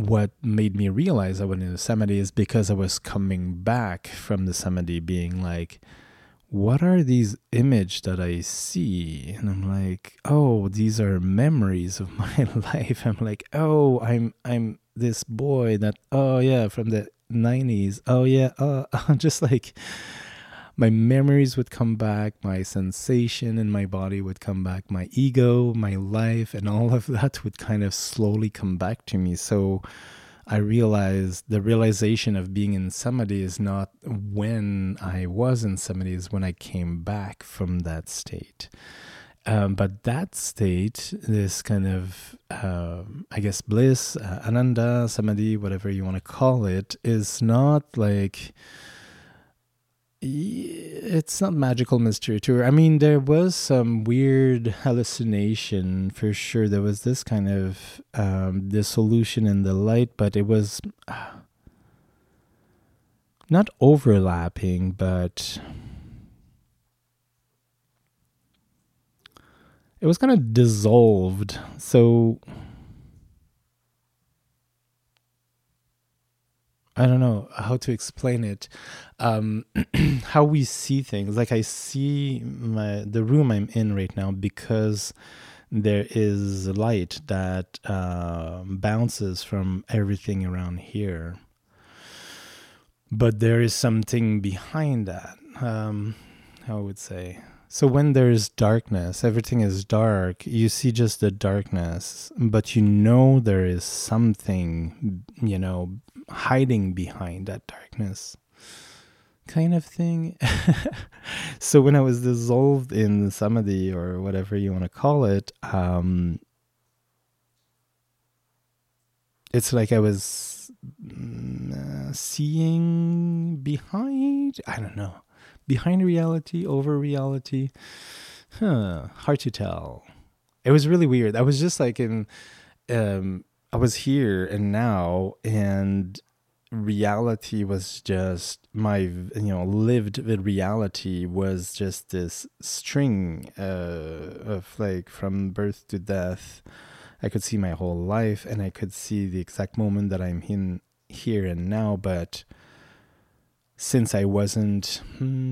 what made me realize I went into Samadhi is because I was coming back from the Samadhi being like, what are these images that I see? And I'm like, oh, these are memories of my life. I'm like, oh, I'm this boy that, oh yeah, from the 90s. Oh yeah, just like my memories would come back, my sensation in my body would come back, my ego, my life, and all of that would kind of slowly come back to me. So I realized the realization of being in Samadhi is not when I was in Samadhi, is when I came back from that state. But that state, this kind of, I guess, bliss, Ananda, Samadhi, whatever you want to call it, is not like, it's not magical mystery tour. I mean, there was some weird hallucination for sure. There was this kind of dissolution in the light, but it was not overlapping, but it was kind of dissolved. So I don't know how to explain it. How we see things. Like I see the room I'm in right now because there is light that bounces from everything around here. But there is something behind that. How I would say. So when there's darkness, everything is dark, you see just the darkness, but you know there is something, hiding behind that darkness kind of thing. So when I was dissolved in Samadhi, or whatever you want to call it, it's like I was seeing behind, I don't know, behind reality, over reality. Hard to tell. It was really weird. I was just like I was here and now, and reality was just my, lived reality was just this string of like from birth to death. I could see my whole life, and I could see the exact moment that I'm in here and now. But since I wasn't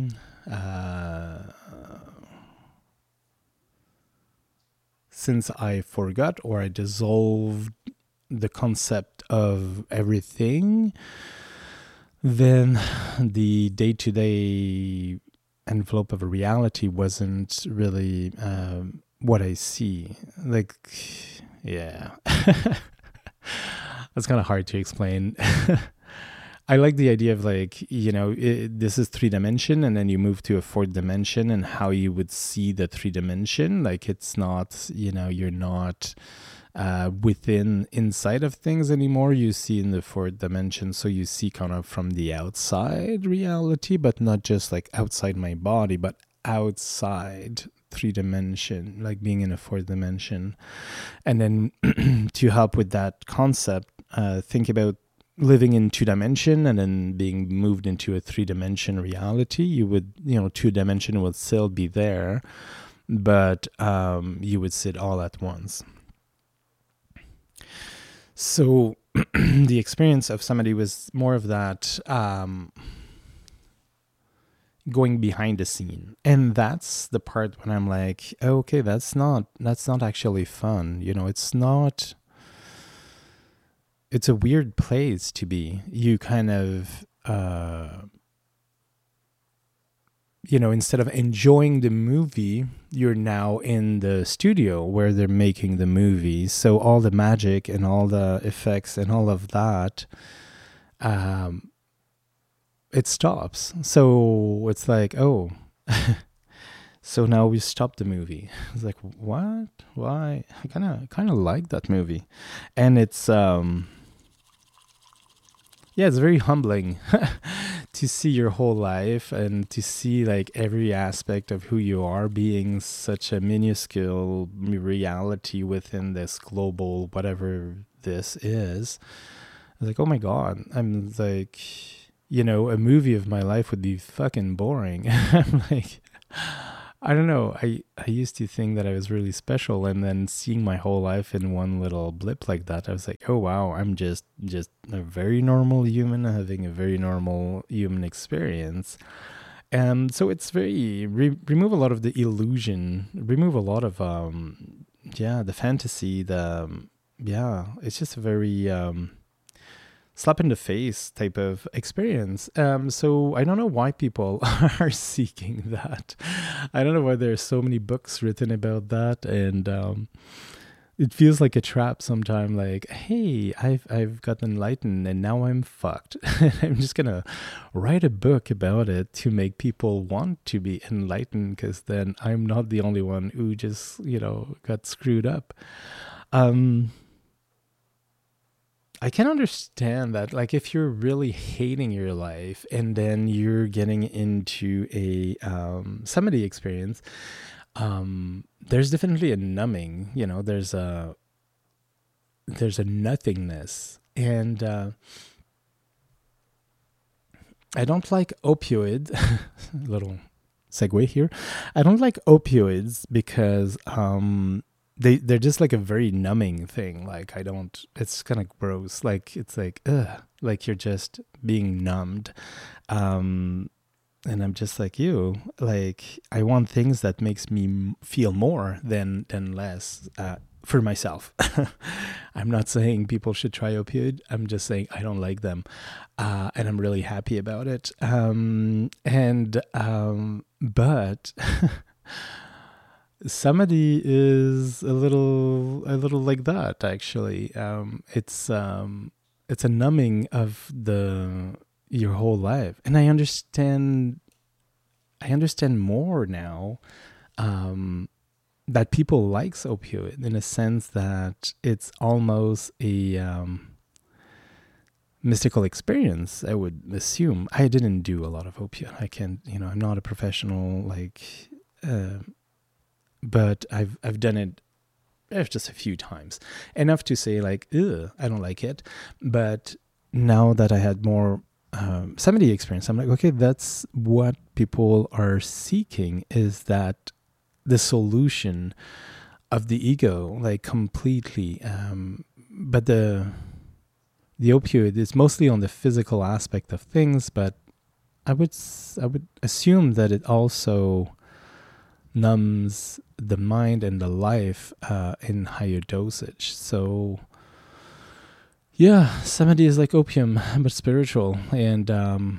since I forgot, or I dissolved the concept of everything, then the day-to-day envelope of a reality wasn't really what I see. Like, yeah. That's kind of hard to explain. I like the idea of like, this is 3D, and then you move to a 4D, and how you would see the 3D. Like, it's not, you're not inside of things anymore. You see in the 4D, so you see kind of from the outside reality, but not just like outside my body, but outside 3D, like being in a 4D. And then to help with that concept, think about living in 2D and then being moved into a 3D reality. You would, 2D would still be there, but you would sit all at once. So the experience of Samadhi was more of that going behind the scene. And that's the part when I'm like, okay, that's not actually fun. It's a weird place to be. You kind of, instead of enjoying the movie, you're now in the studio where they're making the movie. So all the magic and all the effects and all of that, it stops. So it's like, oh, so now we stopped the movie. It's like, what? Why? I kind of like that movie. And it's, it's very humbling to see your whole life and to see like every aspect of who you are being such a minuscule reality within this global whatever this is. I was like, oh my God. I'm like, a movie of my life would be fucking boring. I'm like, I don't know. I used to think that I was really special, and then seeing my whole life in one little blip like that, I was like, oh wow, I'm just a very normal human having a very normal human experience. So it's very remove a lot of the illusion, remove a lot of yeah, the fantasy, yeah, it's just a very slap in the face type of experience. So I don't know why people are seeking that. I don't know why there's so many books written about that, and it feels like a trap sometimes. Like, hey, I've got enlightened, and now I'm fucked. I'm just gonna write a book about it to make people want to be enlightened, because then I'm not the only one who just got screwed up. I can understand that, like, if you're really hating your life and then you're getting into a samadhi experience, there's definitely a numbing. There's a nothingness, and I don't like opioids. Little segue here. I don't like opioids because they're just like a very numbing thing. Like, I don't, it's kind of gross. Like, it's like, ugh, like you're just being numbed. And I'm just like you, like, I want things that makes me feel more than less, for myself. I'm not saying people should try opioid. I'm just saying I don't like them. And I'm really happy about it. But samadhi is a little like that, actually. It's a numbing of your whole life, and I understand more now that people likes opioid, in a sense that it's almost a mystical experience. I would assume. I didn't do a lot of opioid. I can't, I'm not a professional, like. But I've done it just a few times, enough to say, like, ugh, I don't like it. But now that I had more samadhi experience, I'm like, okay, that's what people are seeking, is that the solution of the ego, like, completely. But the opioid is mostly on the physical aspect of things, but I would assume that it also numbs the mind and the life in higher dosage. So yeah, samadhi is like opium, but spiritual. And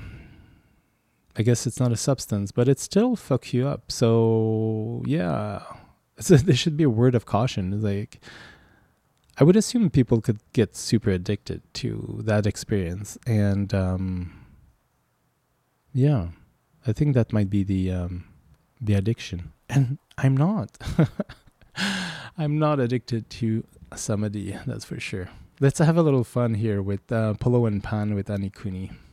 I guess it's not a substance, but it still fuck you up. So yeah, there should be a word of caution. Like, I would assume people could get super addicted to that experience. And yeah, I think that might be the addiction. And I'm not. I'm not addicted to samadhi, that's for sure. Let's have a little fun here with Polo and Pan with Anikuni.